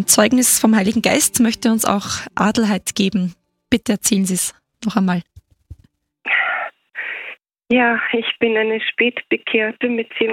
Zeugnis vom Heiligen Geist möchte uns auch Adelheid geben. Bitte erzählen Sie es noch einmal. Ja, ich bin eine Spätbekehrte mit